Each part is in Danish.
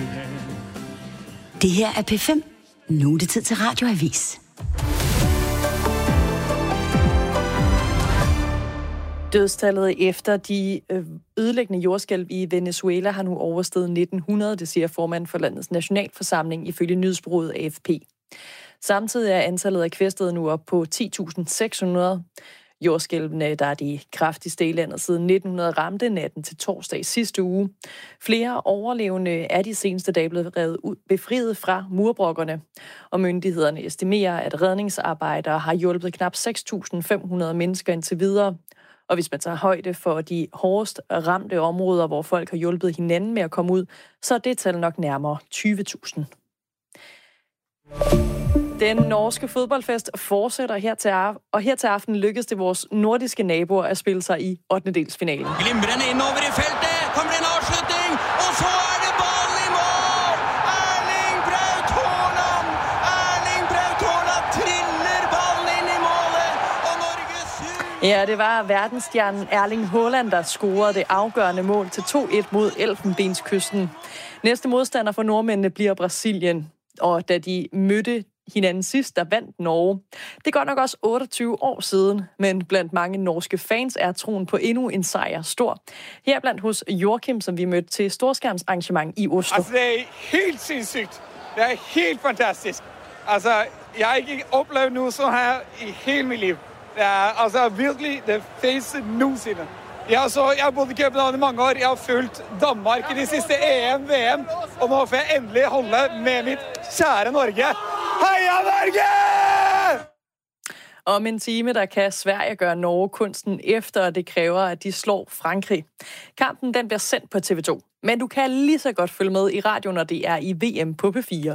Det her er P5. Nu er det tid til Radioavis. Dødstallet efter de ødelæggende jordskælv i Venezuela har nu oversteget 1900, det siger formanden for landets nationalforsamling ifølge nyhedsbureauet AFP. Samtidig er antallet af kvæstede nu op på 10.600. Jordskælvene, der er de kraftigste i landet siden 1900, ramte natten til torsdag i sidste uge. Flere overlevende er de seneste dage blevet befriet fra murbrokkerne, og myndighederne estimerer, at redningsarbejdere har hjulpet knap 6.500 mennesker indtil videre. Og hvis man tager højde for de hårdest ramte områder, hvor folk har hjulpet hinanden med at komme ud, så er det tal nok nærmere 20.000. Den norske fodboldfest fortsætter her til aften lykkedes det vores nordiske naboer at spille sig i 8-delsfinalen. Glimrende indover i feltet, kommer en afslutning, og så er det bolden i mål! Erling Braut Haaland! Erling Braut Haaland triller bolden ind i målet, og Norge Ja, det var verdensstjernen Erling Haaland, der scorede det afgørende mål til 2-1 mod Elfenbenskysten. Næste modstander for nordmændene bliver Brasilien, og da de mødte hinanden sidst, der vandt Norge. Det er godt nok også 28 år siden, men blandt mange norske fans er troen på endnu en sejr stor. Her blandt hos Joachim, som vi mødte til storskærmsarrangement i Oslo. Altså, det er helt sindssygt. Det er helt fantastisk. Altså, jeg har ikke oplevet noget så her i hele mit liv. Det er altså virkelig det fedeste nogensinde. Jeg har boet i København i mange år. Jeg har fulgt Danmark i de sidste EM, VM, og nu får jeg endelig holde med mit kære Norge. Heia Norge! Om en time, der kan Sverige gøre Norge kunsten efter, og det kræver, at de slår Frankrig. Kampen den bliver sendt på TV2, men du kan lige så godt følge med i radioen, når det er i VM på P4.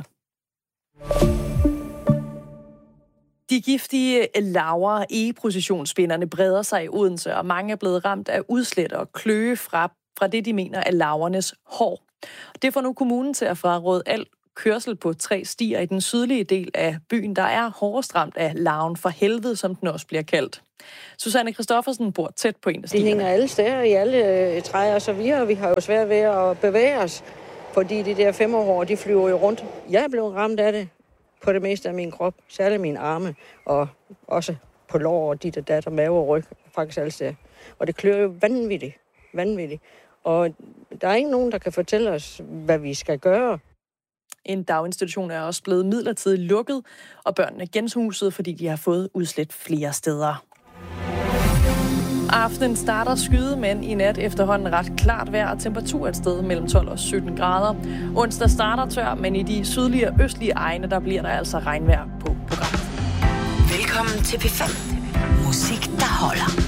De giftige laver egeprocessionsspinderne breder sig i Odense, og mange er blevet ramt af udslæt og kløe fra det, de mener er lavernes hår. Det får nu kommunen til at fraråde al kørsel på 3 stier i den sydlige del af byen, der er hårdest ramt af larven for helvede, som den også bliver kaldt. Susanne Christoffersen bor tæt på en af stierne. De hænger alle steder i alle træer og så videre, og vi har jo svært ved at bevæge os, fordi de der 5-årige, de flyver jo rundt. Jeg er blevet ramt af det på det meste af min krop, særligt mine arme, og også på lår og dit og dat og mave og ryg, faktisk alle steder. Og det klør jo vanvittigt. Og der er ikke nogen, der kan fortælle os, hvad vi skal gøre. En daginstitution er også blevet midlertidigt lukket, og børnene genshuset, fordi de har fået udslæt flere steder. Aftenen starter skyde, men i nat efterhånden ret klart vejr og temperatur et sted mellem 12 og 17 grader. Onsdag starter tør, men i de sydlige og østlige egne, der bliver der altså regnvejr på programmet. Velkommen til P5. Musik, der holder.